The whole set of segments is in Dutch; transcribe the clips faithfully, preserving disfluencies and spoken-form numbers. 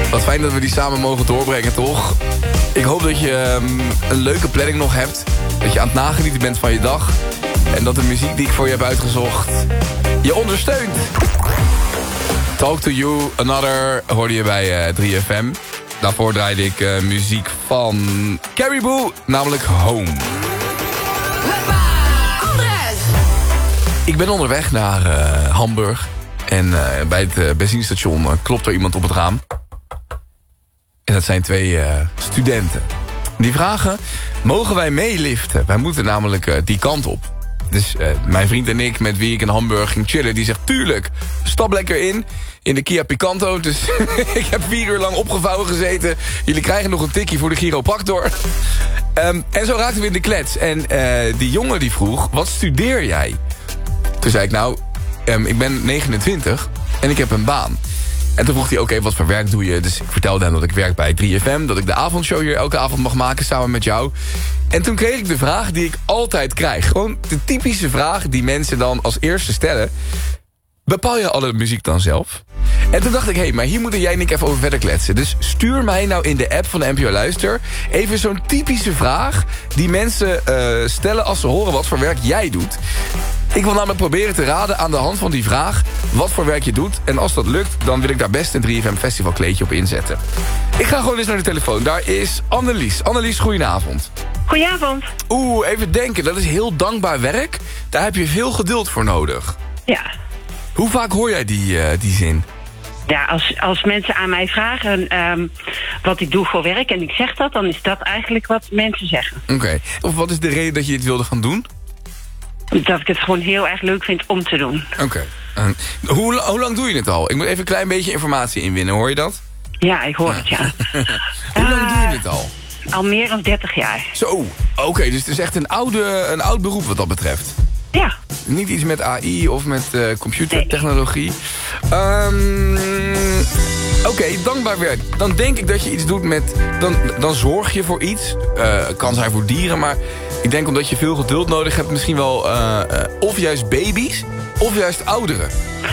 Wat fijn dat we die samen mogen doorbrengen, toch? Ik hoop dat je um, een leuke planning nog hebt. Dat je aan het nagenieten bent van je dag. En dat de muziek die ik voor je heb uitgezocht je ondersteunt. Talk to You, Another, hoorde je bij uh, drie F M. Daarvoor draaide ik uh, muziek van Caribou, namelijk Home. Ik ben onderweg naar uh, Hamburg. En uh, bij het uh, benzinestation uh, klopt er iemand op het raam. En dat zijn twee uh, studenten. Die vragen, mogen wij meeliften? Wij moeten namelijk uh, die kant op. Dus uh, mijn vriend en ik, met wie ik in Hamburg ging chillen... die zegt, tuurlijk, stap lekker in. In de Kia Picanto. Dus ik heb vier uur lang opgevouwen gezeten. Jullie krijgen nog een tikkie voor de Chiropractor. Um, en zo raakten we in de klets. En uh, die jongen die vroeg, wat studeer jij? Toen zei ik, nou, um, ik ben negenentwintig en ik heb een baan. En toen vroeg hij, oké, okay, wat voor werk doe je? Dus ik vertelde hem dat ik werk bij drie F M... dat ik de avondshow hier elke avond mag maken samen met jou. En toen kreeg ik de vraag die ik altijd krijg. Gewoon de typische vraag die mensen dan als eerste stellen. Bepaal je alle muziek dan zelf? En toen dacht ik, hé, hey, maar hier moeten jij en ik even over verder kletsen. Dus stuur mij nou in de app van de N P O Luister... even zo'n typische vraag die mensen uh, stellen als ze horen wat voor werk jij doet. Ik wil namelijk proberen te raden aan de hand van die vraag wat voor werk je doet. En als dat lukt, dan wil ik daar best een drie F M festivalkleedje op inzetten. Ik ga gewoon eens naar de telefoon. Daar is Annelies. Annelies, goedenavond. Goedenavond. Oeh, even denken. Dat is heel dankbaar werk. Daar heb je veel geduld voor nodig. Ja. Hoe vaak hoor jij die, uh, die zin? Ja, als, als mensen aan mij vragen um, wat ik doe voor werk en ik zeg dat... dan is dat eigenlijk wat mensen zeggen. Oké. Okay. Of wat is de reden dat je dit wilde gaan doen? Dat ik het gewoon heel erg leuk vind om te doen. Oké. Okay. Uh, hoe, hoe lang doe je het al? Ik moet even een klein beetje informatie inwinnen. Hoor je dat? Ja, ik hoor het, ja. Hoe lang doe je het al? Al meer dan dertig jaar. Zo, oké. Okay, dus het is echt een, oude, een oud beroep wat dat betreft. Ja. Niet iets met A I of met uh, computertechnologie. Nee. Um, Oké, okay, dankbaar werk. Dan denk ik dat je iets doet met... Dan, dan zorg je voor iets. Uh, kan zijn voor dieren, maar... Ik denk omdat je veel geduld nodig hebt... misschien wel uh, uh, of juist baby's... of juist ouderen.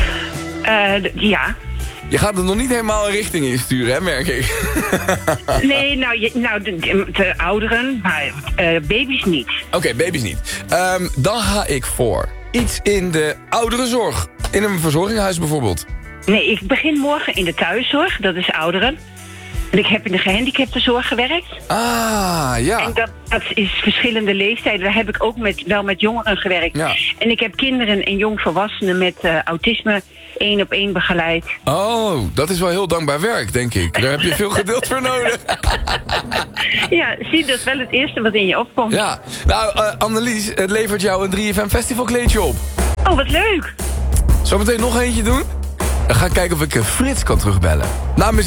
Uh, ja. Je gaat er nog niet helemaal een richting in sturen, hè, merk ik. Nee, nou, je, nou de, de ouderen, maar uh, baby's niet. Oké, okay, baby's niet. Um, dan ga ik voor iets in de ouderenzorg. In een verzorgingshuis bijvoorbeeld. Nee, ik begin morgen in de thuiszorg. Dat is ouderen. En ik heb in de gehandicaptenzorg gewerkt. Ah, ja. En dat, dat is verschillende leeftijden. Daar heb ik ook met, wel met jongeren gewerkt. Ja. En ik heb kinderen en jongvolwassenen met uh, autisme één op één begeleid. Oh, dat is wel heel dankbaar werk, denk ik. Daar heb je veel geduld voor nodig. Ja, zie, dat is wel het eerste wat in je opkomt. Ja, nou, uh, Annelies, het levert jou een drie F M festivalkleedje op. Oh, wat leuk. Zal ik meteen nog eentje doen? Dan ga ik kijken of ik Frits kan terugbellen. Na